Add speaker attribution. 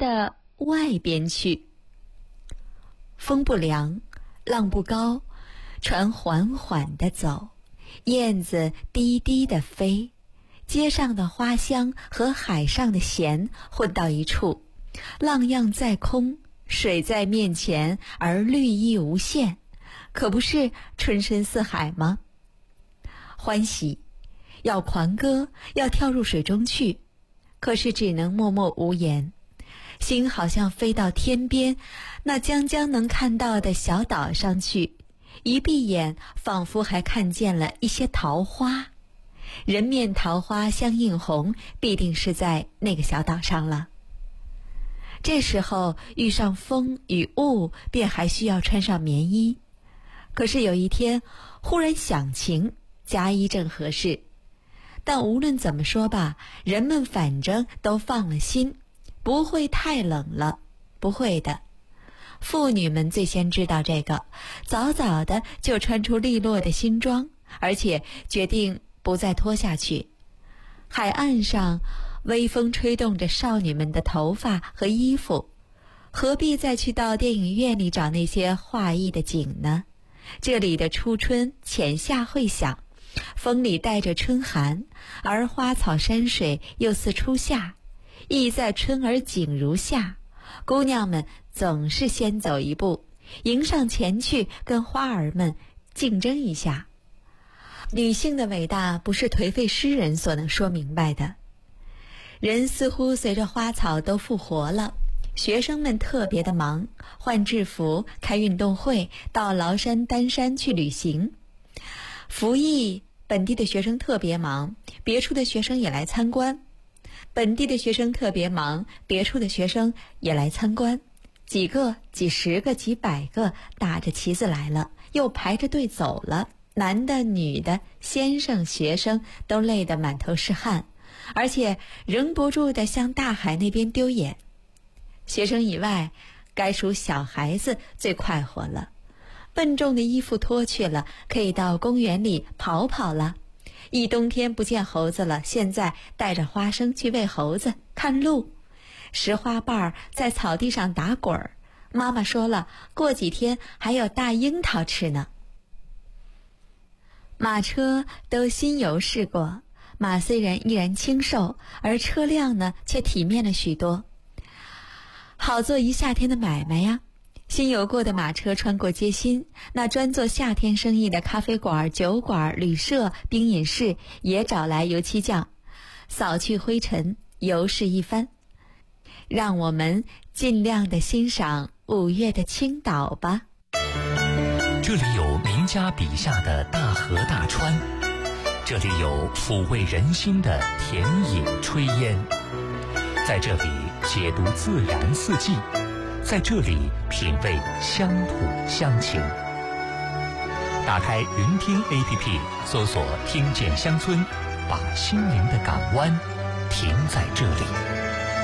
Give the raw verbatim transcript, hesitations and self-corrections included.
Speaker 1: 的外边去。风不凉，浪不高，船缓缓地走，燕子低低地飞，街上的花香和海上的咸混到一处，浪样在空，水在面前，而绿意无限，可不是春深似海吗？欢喜，要狂歌，要跳入水中去，可是只能默默无言。心好像飞到天边，那将将能看到的小岛上去，一闭眼，仿佛还看见了一些桃花。人面桃花相映红，必定是在那个小岛上了。这时候遇上风与雾，便还需要穿上棉衣。可是有一天忽然想晴，加衣正合适。但无论怎么说吧，人们反正都放了心，不会太冷了，不会的。妇女们最先知道这个，早早的就穿出利落的新装，而且决定不再拖下去。海岸上微风吹动着少女们的头发和衣服，何必再去到电影院里找那些画意的景呢？这里的初春浅夏会响，风里带着春寒，而花草山水又似初夏，意在春而景如夏。姑娘们总是先走一步，迎上前去，跟花儿们竞争一下。女性的伟大不是颓废诗人所能说明白的。人似乎随着花草都复活了，学生们特别的忙，换制服，开运动会，到崂山丹山去旅行。服役，本地的学生特别忙，别处的学生也来参观。本地的学生特别忙，别处的学生也来参观。几个、几十个、几百个打着旗子来了，又排着队走了。男的、女的、先生、学生都累得满头是汗，而且仍不住地向大海那边丢眼。学生以外，该属小孩子最快活了。笨重的衣服脱去了，可以到公园里跑跑了。一冬天不见猴子了，现在带着花生去喂猴子，看鹿。拾花瓣儿在草地上打滚儿，妈妈说了，过几天还有大樱桃吃呢。马车都新油试过，马虽然依然清瘦，而车辆呢却体面了许多，好做一夏天的买卖呀。新油过的马车穿过街心，那专做夏天生意的咖啡馆、酒馆、旅社、冰饮室也找来油漆匠，扫去灰尘，油饰一番。让我们尽量地欣赏五月的青岛吧。
Speaker 2: 这里有名家笔下的大河大川，这里有抚慰人心的甜饮炊烟，在这里解读自然四季，在这里品味乡土乡情。打开云听 A P P， 搜索听见乡村，把心灵的港湾停在这里。